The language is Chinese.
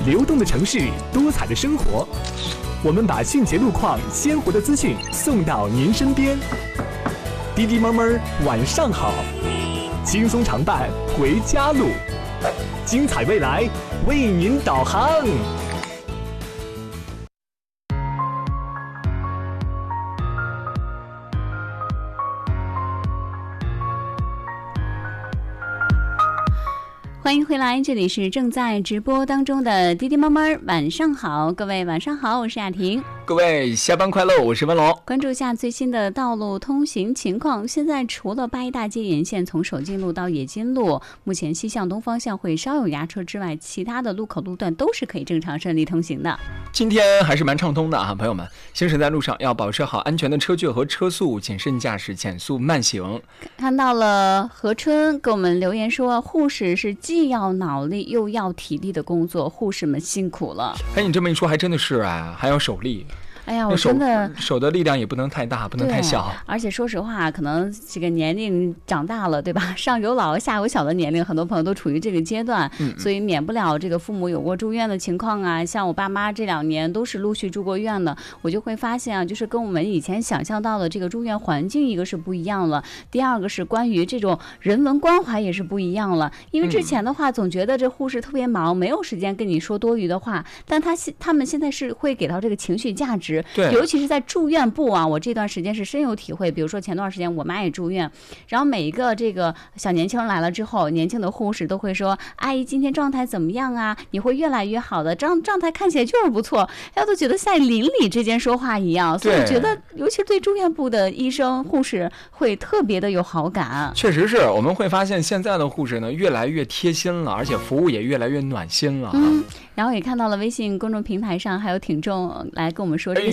流动的城市，多彩的生活，我们把迅捷路况、鲜活的资讯送到您身边。滴滴猫猫晚上好，轻松常伴回家路，精彩未来为您导航。 欢迎回来，这里是正在直播当中的滴滴猫猫晚上好，各位晚上好，我是雅婷。 各位下班快乐，我是文龙。 关注一下最新的道路通行情况。现在除了八一大街沿线从首进路到冶金路，目前西向东方向会稍有压车之外，其他的路口路段都是可以正常顺利通行的。 今天还是蛮畅通的啊，朋友们，行驶在路上要保持好安全的车距和车速，谨慎驾驶，减速慢行。 看到了何春给我们留言说，护士是既要脑力又要体力的工作，护士们辛苦了。 哎，你这么一说还真的是啊，还有手力。 哎呀，我真的手的力量也不能太大，不能太小。 而且说实话，可能这个年龄长大了，对吧？上有老下有小的年龄，很多朋友都处于这个阶段，所以免不了这个父母有过住院的情况啊。像我爸妈这2年都是陆续住过院的，我就会发现啊，就是跟我们以前想象到的这个住院环境，一个是不一样了，第二个是关于这种人文关怀也是不一样了。因为之前的话，总觉得这护士特别忙，没有时间跟你说多余的话，但他们现在是会给到这个情绪价值。 对， 尤其是在住院部啊，我这段时间是深有体会。比如说前段时间我妈也住院，然后每一个这个小年轻人来了之后，年轻的护士都会说：“阿姨今天状态怎么样啊？你会越来越好的，状态看起来就是不错。”大家都觉得在邻里之间说话一样，所以我觉得，尤其是对住院部的医生护士会特别的有好感。 确实是，我们会发现现在的护士呢越来越贴心了，而且服务也越来越暖心了。 然后也看到了微信公众平台上还有听众来跟我们说，这